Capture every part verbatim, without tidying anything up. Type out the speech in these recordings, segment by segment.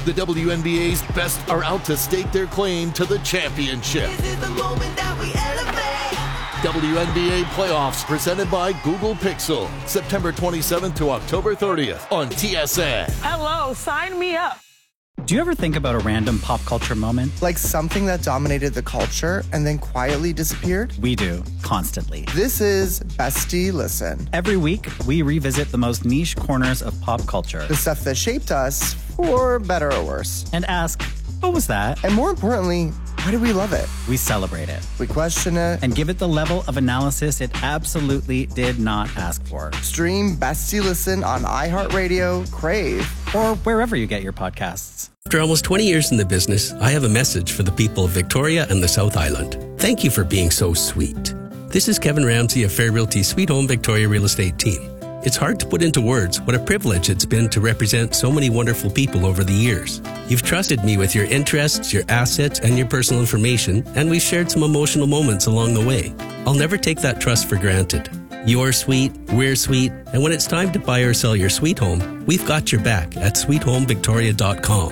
The W N B A's best are out to stake their claim to the championship. This is the moment that we elevate. W N B A Playoffs presented by Google Pixel. September twenty-seventh to October thirtieth on T S N. Hello, sign me up. Do you ever think about a random pop culture moment? Like something that dominated the culture and then quietly disappeared? We do, constantly. This is Bestie Listen. Every week, we revisit the most niche corners of pop culture. The stuff that shaped us, for better or worse. And ask, what was that? And more importantly, why do we love it? We celebrate it. We question it. And give it the level of analysis it absolutely did not ask for. Stream Bestie Listen on iHeartRadio, Crave, or wherever you get your podcasts. After almost twenty years in the business, I have a message for the people of Victoria and the South Island. Thank you for being so sweet. This is Kevin Ramsey of Fair Realty Sweet Home Victoria Real Estate Team. It's hard to put into words what a privilege it's been to represent so many wonderful people over the years. You've trusted me with your interests, your assets, and your personal information, and we've shared some emotional moments along the way. I'll never take that trust for granted. You're sweet, we're sweet, and when it's time to buy or sell your sweet home, we've got your back at sweet home victoria dot com.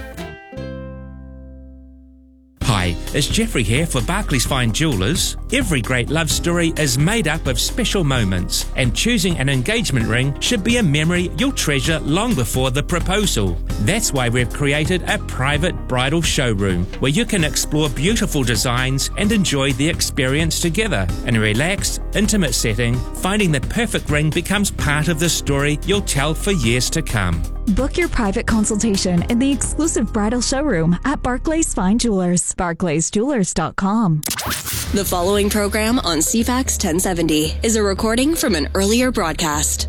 Hi, it's Jeffrey here for Barclays Fine Jewellers. Every great love story is made up of special moments, and choosing an engagement ring should be a memory you'll treasure long before the proposal. That's why we've created a private bridal showroom where you can explore beautiful designs and enjoy the experience together. In a relaxed, intimate setting, finding the perfect ring becomes part of the story you'll tell for years to come. Book your private consultation in the exclusive bridal showroom at Barclays Fine Jewellers. barclays jewellers dot com. The following program on C FAX ten seventy is a recording from an earlier broadcast.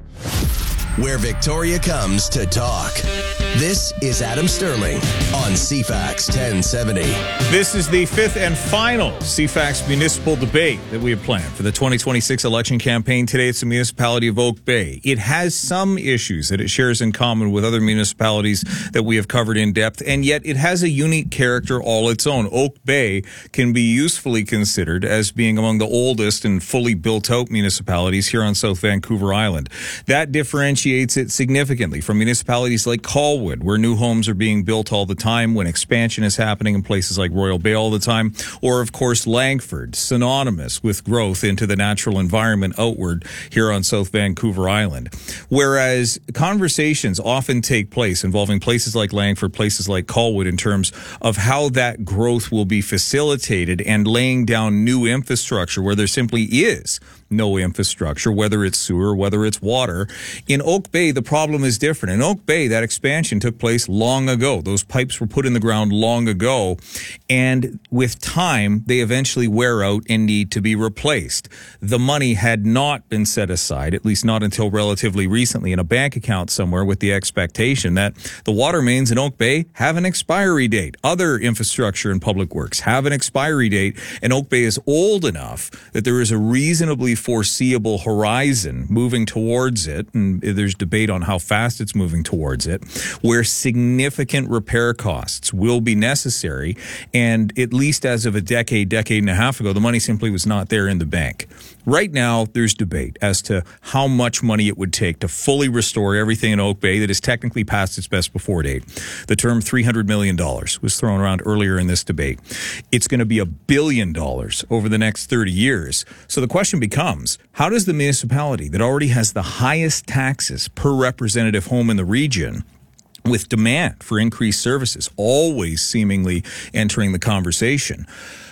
Where Victoria comes to talk. This is Adam Sterling on C FAX ten seventy. This is the fifth and final C FAX municipal debate that we have planned for the twenty twenty-six election campaign. Today, it's the municipality of Oak Bay. It has some issues that it shares in common with other municipalities that we have covered in depth, and yet it has a unique character all its own. Oak Bay can be usefully considered as being among the oldest and fully built-out municipalities here on South Vancouver Island. That differentiates it significantly from municipalities like Colwood, where new homes are being built all the time, when expansion is happening in places like Royal Bay all the time, or of course Langford, synonymous with growth into the natural environment outward here on South Vancouver Island. Whereas conversations often take place involving places like Langford, places like Colwood, in terms of how that growth will be facilitated and laying down new infrastructure where there simply is no infrastructure, whether it's sewer, whether it's water. In Oak Bay, the problem is different. In Oak Bay, that expansion took place long ago. Those pipes were put in the ground long ago, and with time, they eventually wear out and need to be replaced. The money had not been set aside, at least not until relatively recently, in a bank account somewhere, with the expectation that the water mains in Oak Bay have an expiry date. Other infrastructure and public works have an expiry date, and Oak Bay is old enough that there is a reasonably foreseeable horizon moving towards it, and there's debate on how fast it's moving towards it, where significant repair costs will be necessary, and at least as of a decade, decade and a half ago, the money simply was not there in the bank. Right now, there's debate as to how much money it would take to fully restore everything in Oak Bay that is technically past its best before date. The term three hundred million dollars was thrown around earlier in this debate. It's going to be a billion dollars over the next thirty years. So the question becomes, how does the municipality that already has the highest taxes per representative home in the region, with demand for increased services always seemingly entering the conversation,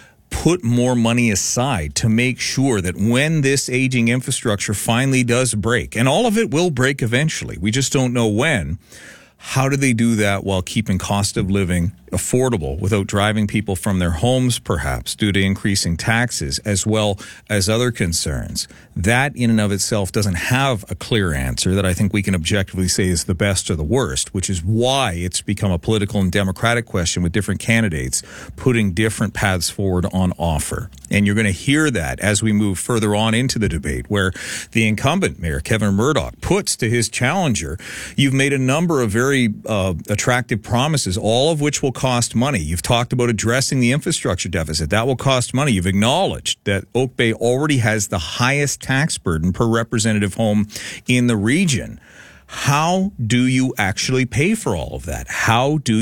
put more money aside to make sure that when this aging infrastructure finally does break, and all of it will break eventually, we just don't know when, how do they do that while keeping cost of living affordable without driving people from their homes, perhaps, due to increasing taxes, as well as other concerns? That in and of itself doesn't have a clear answer that I think we can objectively say is the best or the worst, which is why it's become a political and democratic question with different candidates putting different paths forward on offer. And you're going to hear that as we move further on into the debate, where the incumbent mayor, Kevin Murdoch, puts to his challenger, you've made a number of very uh, attractive promises, all of which will cost money. You've talked about addressing the infrastructure deficit. That will cost money. You've acknowledged that Oak Bay already has the highest tax burden per representative home in the region. How do you actually pay for all of that? How do